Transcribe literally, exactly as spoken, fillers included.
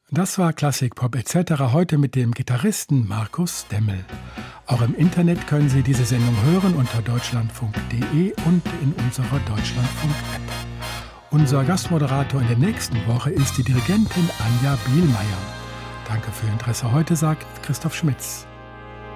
Das war Klassikpop et cetera heute mit dem Gitarristen Markus Demmel. Auch im Internet können Sie diese Sendung hören unter deutschlandfunk punkt de und in unserer Deutschlandfunk-App. Unser Gastmoderator in der nächsten Woche ist die Dirigentin Anja Bielmeier. Danke für Ihr Interesse heute, sagt Christoph Schmitz.